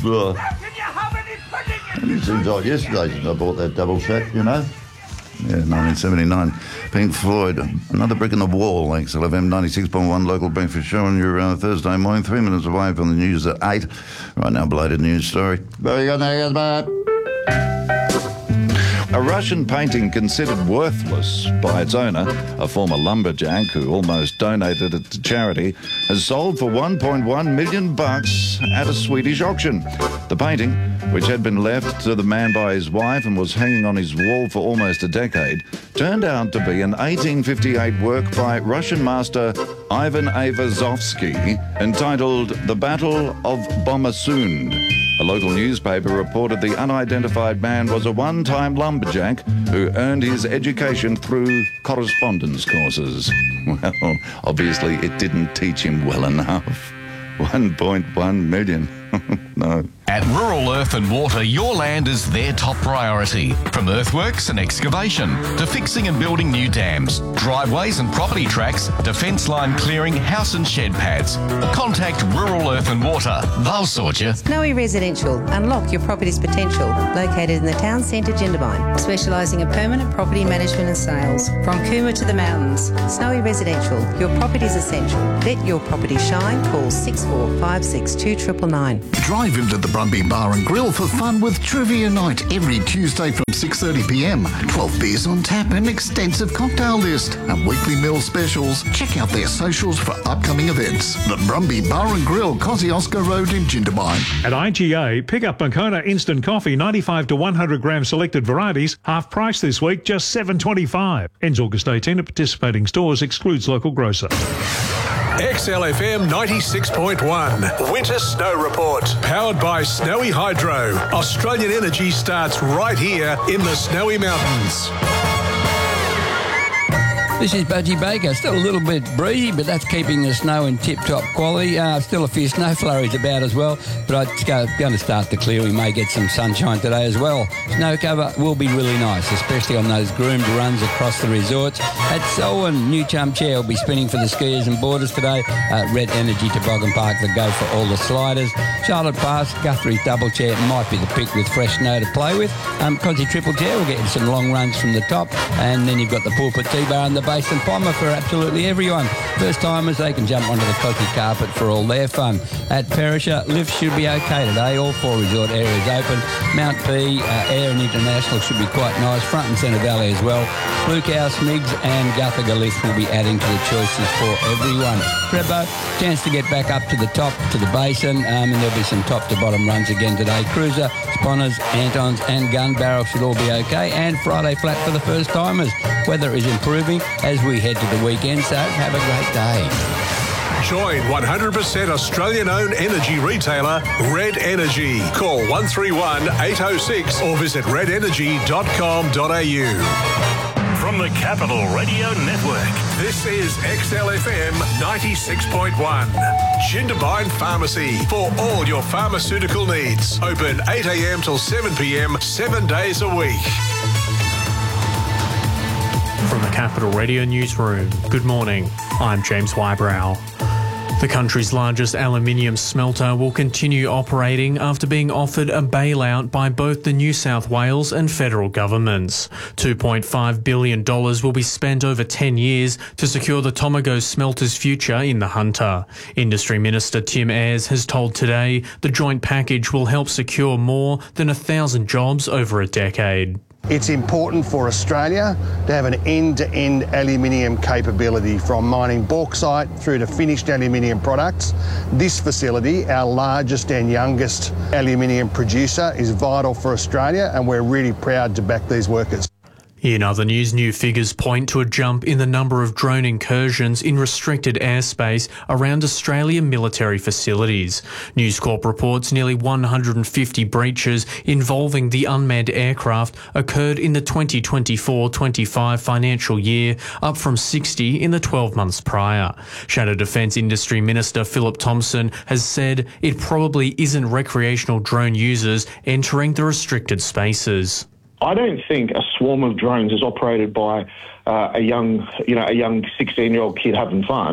It seems like yesterday since I bought that double set, you know. Yeah, 1979. Pink Floyd, another brick in the wall. XLFM 96.1 local breakfast show on your Thursday morning, 3 minutes away from the news at 8. Right now, belated news story. A Russian painting considered worthless by its owner, a former lumberjack who almost donated it to charity, has sold for $1.1 million at a Swedish auction. The painting, which had been left to the man by his wife and was hanging on his wall for almost a decade, turned out to be an 1858 work by Russian master Ivan Ayvazovsky entitled The Battle of Bomasund. A local newspaper reported the unidentified man was a one-time lumberjack who earned his education through correspondence courses. Well, obviously it didn't teach him well enough. 1.1 million. No. At Rural Earth and Water, your land is their top priority. From earthworks and excavation to fixing and building new dams, driveways and property tracks to fence line clearing, house and shed pads. Contact Rural Earth and Water. They'll sort you. Snowy Residential. Unlock your property's potential. Located in the town centre, Jindabyne. Specialising in permanent property management and sales. From Cooma to the mountains. Snowy Residential. Your property's essential. Let your property shine. Call 6456 2999. Drive into the Brumby Bar and Grill for fun with Trivia Night every Tuesday from 6:30pm. 12 beers on tap and extensive cocktail list and weekly meal specials. Check out their socials for upcoming events. The Brumby Bar and Grill, Kosciuszko Road in Jindabyne. At IGA, pick up Moccona Instant Coffee 95 to 100 gram selected varieties, half price this week, just $7.25. Ends August 18 at participating stores, excludes local grocer. XLFM 96.1 Winter Snow Report. Powered by Snowy Hydro. Australian energy starts right here in the Snowy Mountains. This is Budgie Baker. Still a little bit breezy, but that's keeping the snow in tip-top quality. Still a few snow flurries about as well, but it's going to start to clear. We may get some sunshine today as well. Snow cover will be really nice, especially on those groomed runs across the resorts. At Selwyn, New Chum Chair will be spinning for the skiers and boarders today. Red Energy Toboggan Park, the go for all the sliders. Charlotte Pass, Guthrie's Double Chair might be the pick with fresh snow to play with. Cosy Triple Chair will get you some long runs from the top, and then you've got the Pulpit T-Bar and the Base and Pommer for absolutely everyone. First timers, they can jump onto the Cosy carpet for all their fun. At Perisher, lifts should be okay today. All 4 resort areas open. Mount P, Air and International should be quite nice. Front and Centre Valley as well. Blue Cow, Smigs and Guthaga lift will be adding to the choices for everyone. Crebo, chance to get back up to the top, to the basin, and there'll be some top to bottom runs again today. Cruiser, Sponners, Antons and Gun Barrel should all be okay. And Friday flat for the first timers. Weather is improving as we head to the weekend, so have a great day. Join 100% Australian-owned energy retailer Red Energy. Call 131 806 or visit redenergy.com.au. From the Capital Radio Network, this is XLFM 96.1. Jindabyne Pharmacy for all your pharmaceutical needs. Open 8 a.m. till 7 p.m, 7 days a week. From the Capital Radio Newsroom, good morning. I'm James Wybrow. The country's largest aluminium smelter will continue operating after being offered a bailout by both the New South Wales and federal governments. $2.5 billion will be spent over 10 years to secure the Tomago smelter's future in the Hunter. Industry Minister Tim Ayres has told Today the joint package will help secure more than 1,000 jobs over a decade. It's important for Australia to have an end-to-end aluminium capability from mining bauxite through to finished aluminium products. This facility, our largest and youngest aluminium producer, is vital for Australia, and we're really proud to back these workers. In other news, new figures point to a jump in the number of drone incursions in restricted airspace around Australian military facilities. News Corp reports nearly 150 breaches involving the unmanned aircraft occurred in the 2024-25 financial year, up from 60 in the 12 months prior. Shadow Defence Industry Minister Philip Thompson has said it probably isn't recreational drone users entering the restricted spaces. I don't think a swarm of drones is operated by a young 16-year-old kid having fun.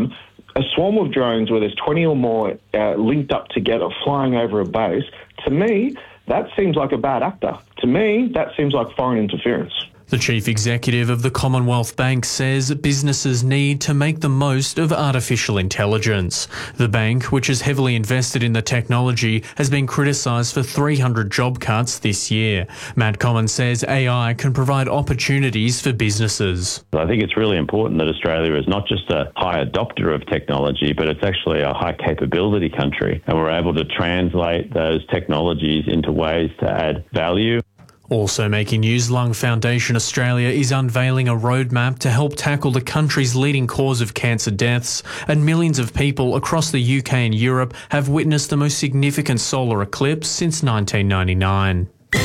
A swarm of drones where there's 20 or more linked up together flying over a base, to me, that seems like a bad actor. To me, that seems like foreign interference. The chief executive of the Commonwealth Bank says businesses need to make the most of artificial intelligence. The bank, which is heavily invested in the technology, has been criticised for 300 job cuts this year. Matt Commons says AI can provide opportunities for businesses. I think it's really important that Australia is not just a high adopter of technology, but it's actually a high capability country, and we're able to translate those technologies into ways to add value. Also making news, Lung Foundation Australia is unveiling a roadmap to help tackle the country's leading cause of cancer deaths, and millions of people across the UK and Europe have witnessed the most significant solar eclipse since 1999.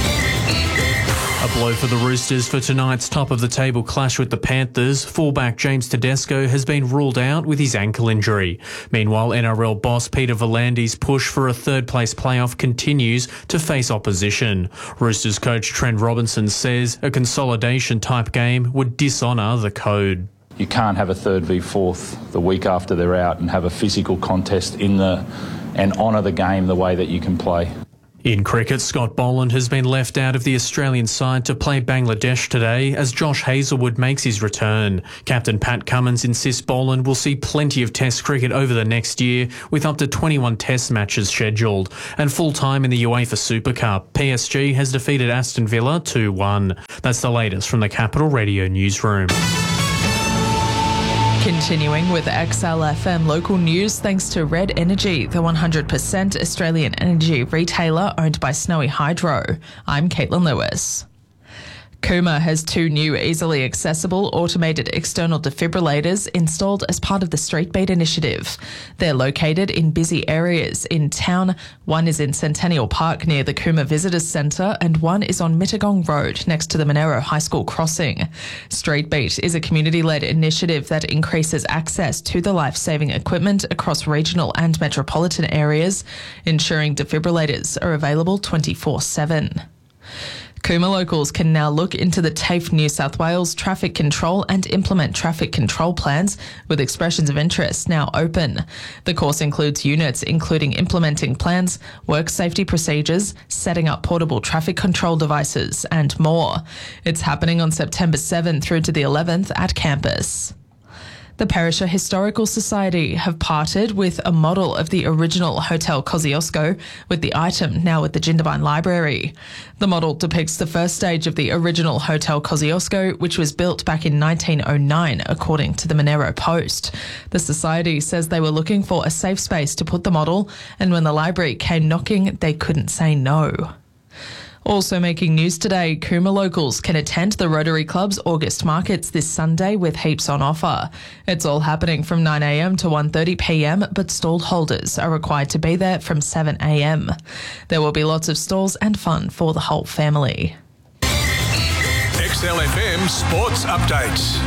A blow for the Roosters for tonight's top-of-the-table clash with the Panthers. Fullback James Tedesco has been ruled out with his ankle injury. Meanwhile, NRL boss Peter V'landys's push for a third-place playoff continues to face opposition. Roosters coach Trent Robinson says a consolidation-type game would dishonour the code. You can't have a third v fourth the week after they're out and have a physical contest and honour the game the way that you can play. In cricket, Scott Boland has been left out of the Australian side to play Bangladesh today as Josh Hazlewood makes his return. Captain Pat Cummins insists Boland will see plenty of Test cricket over the next year, with up to 21 Test matches scheduled. And full-time in the UEFA Super Cup, PSG has defeated Aston Villa 2-1. That's the latest from the Capital Radio newsroom. Continuing with XLFM local news, thanks to Red Energy, the 100% Australian energy retailer owned by Snowy Hydro. I'm Caitlin Lewis. Cooma has 2 new easily accessible automated external defibrillators installed as part of the Street Beat initiative. They're located in busy areas in town. One is in Centennial Park near the Cooma Visitors Centre, and one is on Mittagong Road next to the Monero High School crossing. Street Beat is a community-led initiative that increases access to the life-saving equipment across regional and metropolitan areas, ensuring defibrillators are available 24/7. Cooma locals can now look into the TAFE New South Wales traffic control and implement traffic control plans, with expressions of interest now open. The course includes units including implementing plans, work safety procedures, setting up portable traffic control devices and more. It's happening on September 7th through to the 11th at campus. The Perisher Historical Society have parted with a model of the original Hotel Kosciuszko, with the item now at the Jindabyne Library. The model depicts the first stage of the original Hotel Kosciuszko, which was built back in 1909, according to the Monero Post. The Society says they were looking for a safe space to put the model, and when the library came knocking, they couldn't say no. Also making news today, Cooma locals can attend the Rotary Club's August markets this Sunday with heaps on offer. It's all happening from 9 a.m. to 1:30 p.m, but stall holders are required to be there from 7 a.m. There will be lots of stalls and fun for the whole family. XLFM Sports Updates.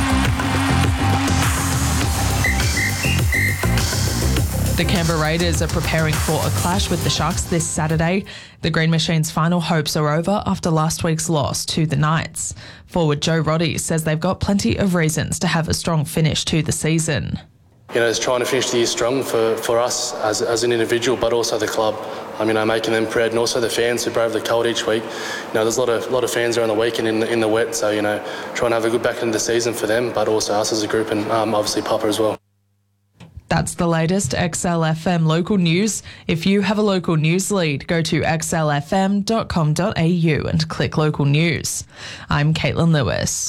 The Canberra Raiders are preparing for a clash with the Sharks this Saturday. The Green Machine's final hopes are over after last week's loss to the Knights. Forward Joe Roddy says they've got plenty of reasons to have a strong finish to the season. You know, it's trying to finish the year strong for us as an individual, but also the club. Making them proud, and also the fans who brave the cold each week. There's a lot of fans around the weekend in the wet, so trying to have a good back end of the season for them, but also us as a group, and obviously Papa as well. That's the latest XLFM local news. If you have a local news lead, go to xlfm.com.au and click local news. I'm Caitlin Lewis.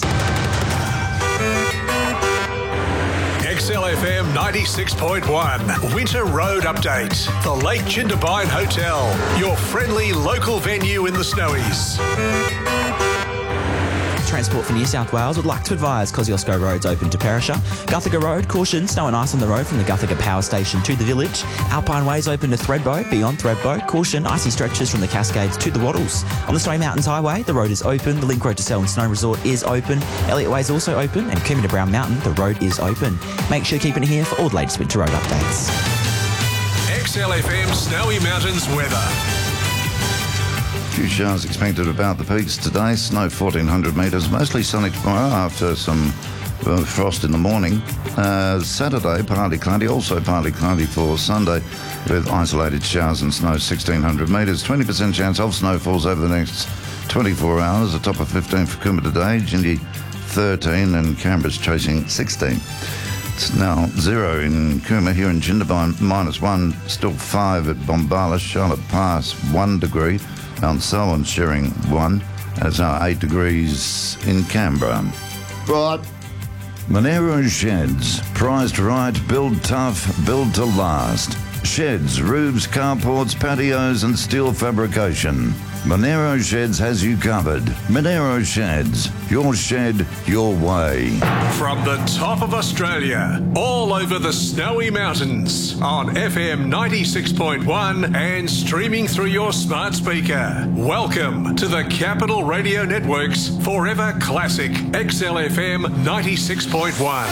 XLFM 96.1 Winter Road Update. The Lake Jindabyne Hotel, your friendly local venue in the Snowies. Transport for New South Wales would like to advise Kosciuszko Road's open to Perisher. Guthaga Road, caution, snow and ice on the road from the Guthaga Power Station to the village. Alpine Way's open to Thredbo, beyond Thredbo, caution, icy stretches from the Cascades to the Wattles. On the Snowy Mountains Highway, the road is open. The Link Road to Selwyn Snow Resort is open. Elliott Way's also open, and Cooma to Brown Mountain, the road is open. Make sure to keep it here for all the latest winter road updates. XLFM Snowy Mountains weather. Few showers expected about the peaks today. Snow 1,400 metres. Mostly sunny tomorrow after some Frost in the morning. Saturday, partly cloudy, also partly cloudy for Sunday with isolated showers and snow 1,600 metres. 20% chance of snowfalls over the next 24 hours. A top of 15 for Coombe today, Jindy 13 and Canberra's chasing 16. It's now 0 in Coombe. Here in Jindabyne, -1, still 5 at Bombala. Charlotte Pass, 1 degree. Mount Selwyn sharing 1. And it's now 8 degrees in Canberra. Right. Monero Sheds. Priced right, build tough, build to last. Sheds, roofs, carports, patios and steel fabrication. Monero Sheds has you covered. Monero Sheds. Your shed, your way. From the top of Australia, all over the snowy mountains, on FM 96.1 and streaming through your smart speaker. Welcome to the Capital Radio Network's Forever Classic XLFM 96.1.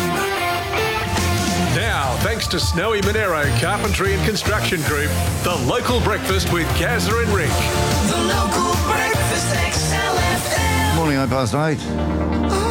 Now, thanks to Snowy Monero Carpentry and Construction Group, the local breakfast with Gazza and Rick. The local breakfast XLFM. Morning, 8:08.